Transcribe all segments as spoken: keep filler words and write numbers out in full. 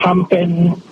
ทำเป็น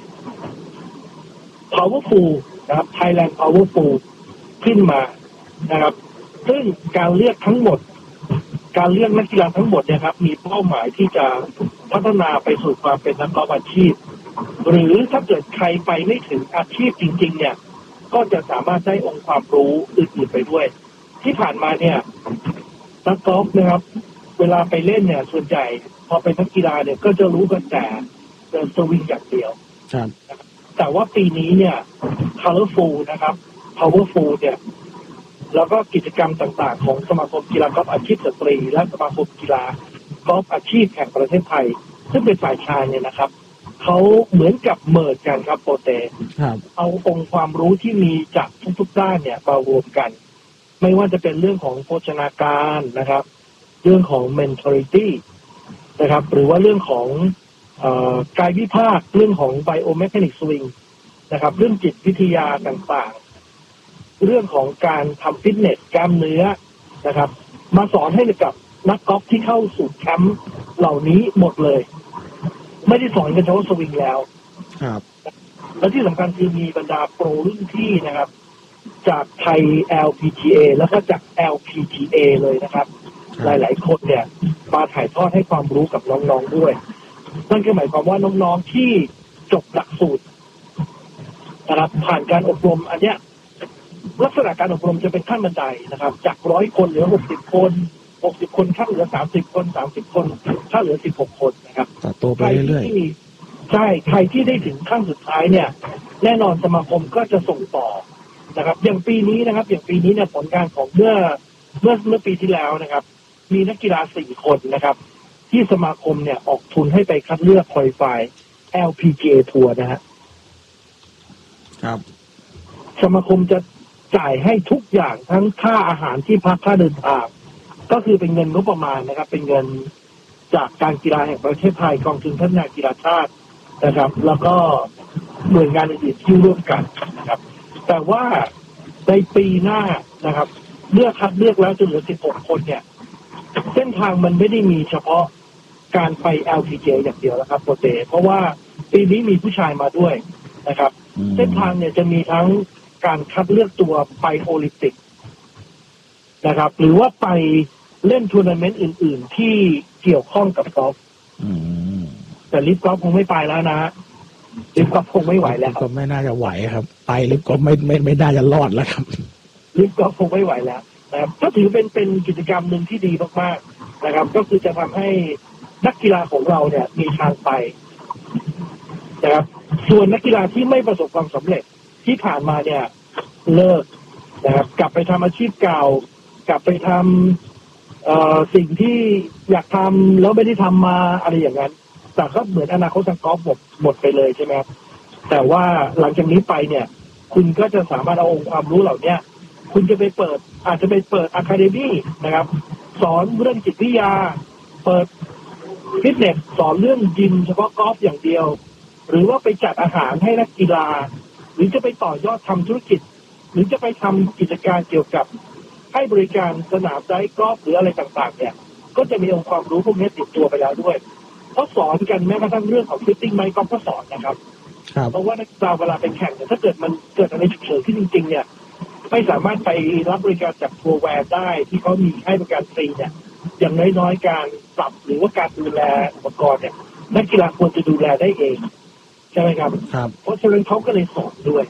powerful นะครับ Thailand powerful ขึ้นมานะครับซึ่งการเลือกทั้งหมดการเลือกนักกีฬาทั้งหมดเนี่ยครับมีเป้าหมายที่จะพัฒนาไปสู่ความเป็นนักกอล์ฟอาชีพหรือถ้าเกิดใครไปไม่ถึงอาชีพจริงๆเนี่ยก็จะสามารถได้องค์ความรู้อื่นๆไปด้วยที่ผ่านมาเนี่ยนักกอล์ฟนะครับเวลาไปเล่นเนี่ยส่วนใหญ่พอเป็นนักกีฬาเนี่ยก็จะรู้กันแต่เดินสวิงอย่างเดียวแต่ว่าปีนี้เนี่ย colorful นะครับ powerful เนี่ยแล้วก็กิจกรรมต่างๆของสมาคมกีฬากอล์ฟอาชีพสตรีและสมาคมกีฬากอล์ฟอาชีพแห่งประเทศไทยซึ่งเป็นฝ่ายชายเนี่ยนะครับเขาเหมือนกับเมิร์จกันครับโปรเตเอาองค์ความรู้ที่มีจากทุกๆด้านเนี่ยมารวมกันไม่ว่าจะเป็นเรื่องของโภชนาการนะครับเรื่องของ mentality นะครับหรือว่าเรื่องของเอ่อกายวิภาคเรื่องของ biomechanic swing นะครับเรื่องจิตวิทยาต่างๆเรื่องของการทำฟิตเนสกล้ามเนื้อนะครับมาสอนให้กับนักกอล์ฟที่เข้าสู่แคมป์เหล่านี้หมดเลยไม่ได้สอนกันเฉพาะสวิงแล้วครับและที่สำคัญคือมีบรรดาโปรรุ่นพี่นะครับจากไทย แอล พี จี เอ แล้วก็จาก แอล พี จี เอ เลยนะครับหลายๆคนเนี่ยมาถ่ายทอดให้ความรู้กับน้องๆด้วยนั่นก็หมายความว่าน้องๆที่จบหลักสูตรนะครับผ่านการอบรมอันเนี้ยลักษณะการอบรมจะเป็นขั้นบันไดนะครับจากร้อยคนเหลือหกสิบคนหกสิบคนขั้นเหลือสามสิบคนสามสิบคนขั้นเหลือสิบหกคนนะครับต่อตัวไปเรื่อยๆใช่ใครที่ได้ถึงขั้นสุดท้ายเนี่ยแน่นอนสมาคมก็จะส่งต่อนะครับอย่างปีนี้นะครับอย่างปีนี้เนี่ยผลการของเมื่อเมื่อเมื่อปีที่แล้วนะครับมีนักกีฬาสี่คนนะครับที่สมาคมเนี่ยออกทุนให้ไปคัดเลือกควอลิฟาย แอล พี จี เอ ทัวร์นะฮะครับสมาคมจะจ่ายให้ทุกอย่างทั้งค่าอาหารที่พักค่าเดินทางก็คือเป็นเงินงบประมาณนะครับเป็นเงินจากการกีฬาแห่งประเทศไทยกองทุนพัฒนากีฬาชาตินะครับแล้วก็หน่วยงานอื่นๆที่ร่วมกันนะครับแต่ว่าในปีหน้านะครับเลือกคัดเลือกแล้วจนเหลือสิบหกคนเนี่ยเส้นทางมันไม่ได้มีเฉพาะการไป แอล พี จี เอ อย่างเดียวแล้วครับโปรเตเพราะว่าปีนี้มีผู้ชายมาด้วยนะครับเส้นทางเนี่ยจะมีทั้งการคัดเลือกตัวไปโอลิมปิกนะครับหรือว่าไปเล่นทัวร์นาเมนต์อื่นๆที่เกี่ยวข้องกับกอล์ฟแต่ลิฟต์กอล์ฟคงไม่ไปแล้วนะลิฟต์กอล์ฟคงไม่ไหวแล้วก็ไม่น่าจะไหวครับไปลิฟต์กอล์ฟไม่ไม่ไม่น่าจะรอดแล้วครับลิฟต์กอล์ฟคงไม่ไหวแล้วนะครับก็ถือเป็นเป็นกิจกรรมหนึ่งที่ดีมากๆนะครับก็คือจะทำให้นักกีฬาของเราเนี่ยมีทางไปนะครับส่วนนักกีฬาที่ไม่ประสบความสำเร็จที่ผ่านมาเนี่ยเลิกนะครับกลับไปทำอาชีพเก่ากลับไปทำเอ่อสิ่งที่อยากทำแล้วไม่ได้ทำมาอะไรอย่างนั้นแต่ก็เหมือนอนาคตทางกอล์ฟหมดหมดไปเลยใช่ไหมครับแต่ว่าหลังจากนี้ไปเนี่ยคุณก็จะสามารถเอาองค์ความรู้เหล่านี้คุณจะไปเปิดอาจจะไปเปิดอะคาเดมี่นะครับสอนเรื่องจิตวิทยาเปิดฟิตเนสสอนเรื่องยิมเฉพาะกอล์ฟอย่างเดียวหรือว่าไปจัดอาหารให้นักกีฬาหรือจะไปต่อยอดทำธุรกิจหรือจะไปทำกิจการเกี่ยวกับให้บริการสนามไดฟ์กอล์ฟหรืออะไรต่างๆเนี่ยก็จะมีองค์ความรู้พวกนี้ติดตัวไปแล้วด้วยเพราะสอนกันแม้กระทั่งเรื่องของฟิตติ้งไมค์กอล์ฟก็สอนนะครับเพราะว่านักกีฬาเวลาไปแข่งเนี่ยถ้าเกิดมันเกิดอะไรฉุกเฉินขึ้นจริงๆเนี่ยไม่สามารถไปรับบริการจากทัวร์แวร์ได้ที่เขามีให้บริการฟรีเนี่ยอย่างน้อยๆการปรับหรือว่าการดูแลอุปกรณ์เนี่ยนักกีฬาควรจะดูแลได้เองใช่ไหมครับเพราะฉะนั้นเขาก็เลยสอนด้วย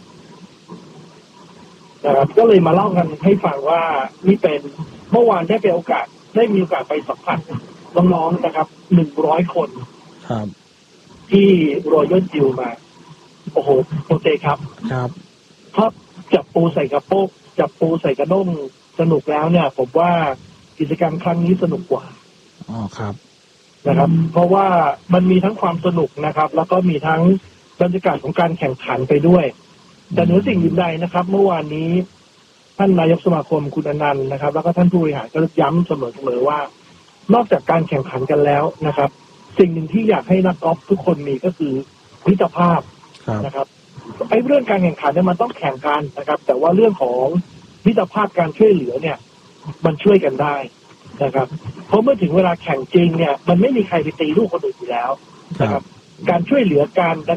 นะครับก็เลยมาเล่ากันให้ฟังว่านี่เป็นเมื่อวานได้ไปโอกาสได้มีโอกาสไปสัมผัสน้องๆนะครับหนึ่งร้อยคนที่รอยัลจิวมาโอ้โหโอเคครับครับถ้าจับปูใส่กระโปงจับปูใส่กระด้งสนุกแล้วเนี่ยผมว่ากิจกรรมครั้งนี้สนุกกว่าอ๋อครับนะครับเพราะว่ามันมีทั้งความสนุกนะครับแล้วก็มีทั้งบรรยากาศของการแข่งขันไปด้วยแต่เหนือสิ่งอื่นใดนะครับเมื่อวานนี้ท่านนายกสมาคมคุณอนันต์นะครับแล้วก็ท่านผู้บริหารก็ย้ำเสมอๆว่านอกจากการแข่งขันกันแล้วนะครับสิ่งหนึ่งที่อยากให้นักกอล์ฟทุกคนมีก็คือมิตรภาพนะครับไอ้เรื่องการแข่งขันเนี่ยมันต้องแข่งกันนะครับแต่ว่าเรื่องของมิตรภาพการช่วยเหลือเนี่ยมันช่วยกันได้นะครับเพราะเมื่อถึงเวลาแข่งจริงเนี่ยมันไม่มีใครไปตีลูกคนอื่นอยู่แล้วนะครับการช่วยเหลือกัน